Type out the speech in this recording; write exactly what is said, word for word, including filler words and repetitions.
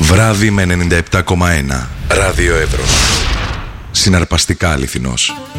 Βράδυ με ενενήντα επτά κόμμα ένα. Ράδιο Εύρος. Συναρπαστικά αληθινός.